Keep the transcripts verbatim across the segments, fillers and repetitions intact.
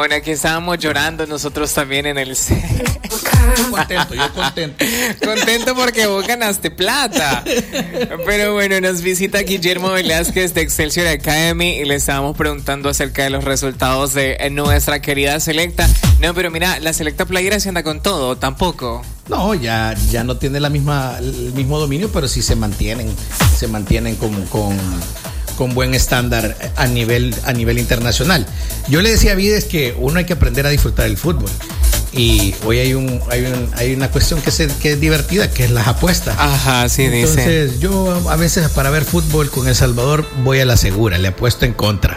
Bueno, aquí estábamos llorando nosotros también en el set. Yo contento, yo contento. Contento porque vos ganaste plata. Pero bueno, nos visita Guillermo Velázquez de Excelsior Academy y le estábamos preguntando acerca de los resultados de nuestra querida Selecta. No, pero mira, la Selecta Playera se anda con todo, tampoco. No, ya, ya no tiene la misma, el mismo dominio, pero sí se mantienen, se mantienen con, con, con buen estándar a nivel, a nivel internacional. Yo le decía a Vides que uno hay que aprender a disfrutar el fútbol. Y hoy hay un hay un, hay una cuestión que, se, que es divertida, que es las apuestas. Ajá, sí, dice. Entonces, yo a veces para ver fútbol con El Salvador voy a la segura, le apuesto en contra.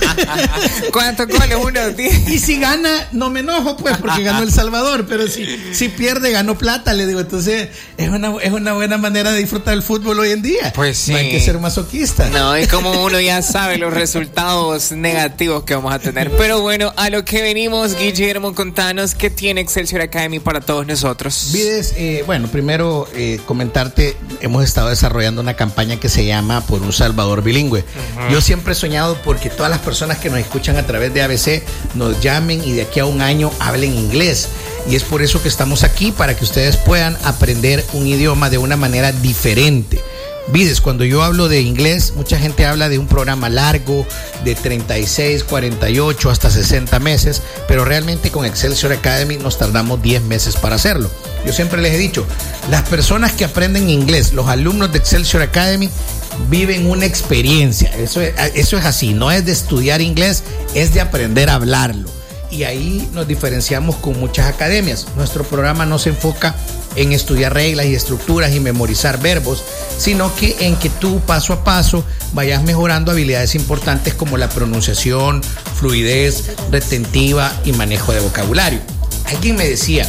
¿Cuántos goles uno tiene? Y si gana, no me enojo, pues, porque ganó El Salvador, pero si, si pierde, ganó plata, le digo. Entonces, es una, es una buena manera de disfrutar el fútbol hoy en día. Pues sí. No hay que ser masoquista. No, y como uno ya sabe los resultados negativos que vamos a tener. Pero bueno, a lo que venimos, Guillermo, contanos qué tiene Excelsior Academy para todos nosotros. Vides, eh, bueno, primero eh, comentarte, hemos estado desarrollando una campaña que se llama Por un Salvador Bilingüe. Uh-huh. Yo siempre he soñado porque todas las personas que nos escuchan a través de A B C nos llamen y de aquí a un año hablen inglés. Y es por eso que estamos aquí, para que ustedes puedan aprender un idioma de una manera diferente. Vides, cuando yo hablo de inglés, mucha gente habla de un programa largo, de treinta y seis, cuarenta y ocho hasta sesenta meses, pero realmente con Excelsior Academy nos tardamos diez meses para hacerlo. Yo siempre les he dicho, las personas que aprenden inglés, los alumnos de Excelsior Academy, viven una experiencia. Eso es, eso es así, no es de estudiar inglés, es de aprender a hablarlo. Y ahí nos diferenciamos con muchas academias. Nuestro programa no se enfoca en estudiar reglas y estructuras y memorizar verbos, sino que en que tú paso a paso vayas mejorando habilidades importantes como la pronunciación, fluidez, retentiva y manejo de vocabulario. Alguien me decía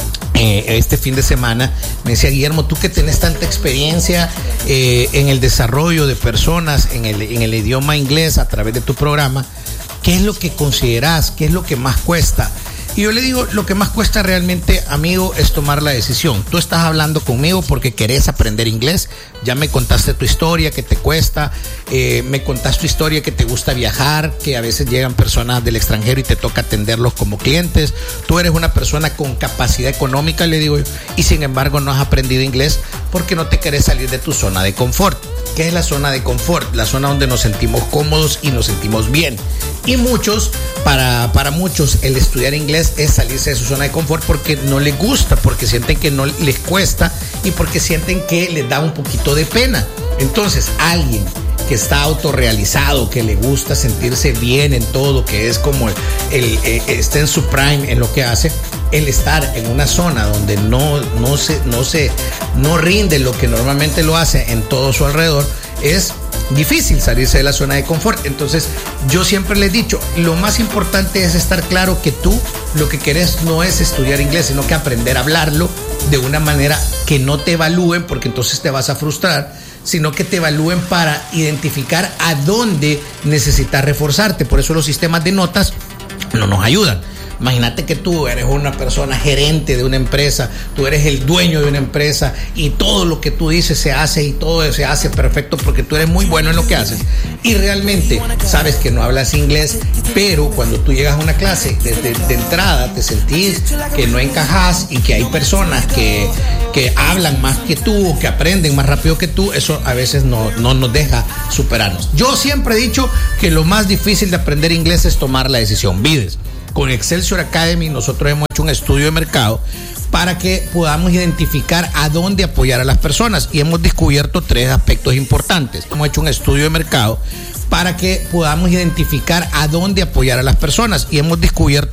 eh, este fin de semana, me decía, Guillermo, tú que tenés tanta experiencia eh, en el desarrollo de personas en el, en el idioma inglés a través de tu programa, ¿qué es lo que considerás? ¿Qué es lo que más cuesta? Y yo le digo, lo que más cuesta realmente, amigo, es tomar la decisión. Tú estás hablando conmigo porque querés aprender inglés. Ya me contaste tu historia, que te cuesta. Eh, me contaste tu historia, que te gusta viajar, que a veces llegan personas del extranjero y te toca atenderlos como clientes. Tú eres una persona con capacidad económica, le digo yo, y sin embargo no has aprendido inglés porque no te querés salir de tu zona de confort. ¿Qué es la zona de confort? La zona donde nos sentimos cómodos y nos sentimos bien. Y muchos, para, para muchos, el estudiar inglés es salirse de su zona de confort porque no les gusta, porque sienten que no les cuesta y porque sienten que les da un poquito de pena. Entonces, alguien que está autorrealizado, que le gusta sentirse bien en todo, que es como el, el, el, está en su prime en lo que hace, el estar en una zona donde no, no, se, no, se, no rinde lo que normalmente lo hace en todo su alrededor, es difícil salirse de la zona de confort. Entonces yo siempre les he dicho, lo más importante es estar claro que tú lo que querés no es estudiar inglés, sino que aprender a hablarlo de una manera que no te evalúen, porque entonces te vas a frustrar, sino que te evalúen para identificar a dónde necesitas reforzarte. Por eso los sistemas de notas no nos ayudan. Imagínate que tú eres una persona gerente de una empresa, tú eres el dueño de una empresa y todo lo que tú dices se hace y todo se hace perfecto porque tú eres muy bueno en lo que haces. Y realmente sabes que no hablas inglés, pero cuando tú llegas a una clase, desde de, de entrada te sentís que no encajás y que hay personas que, que hablan más que tú o que aprenden más rápido que tú, eso a veces no, no nos deja superarnos. Yo siempre he dicho que lo más difícil de aprender inglés es tomar la decisión. Vides, con Excelsior Academy nosotros hemos hecho un estudio de mercado para que podamos identificar a dónde apoyar a las personas y hemos descubierto tres aspectos importantes. Hemos hecho un estudio de mercado para que podamos identificar a dónde apoyar a las personas y hemos descubierto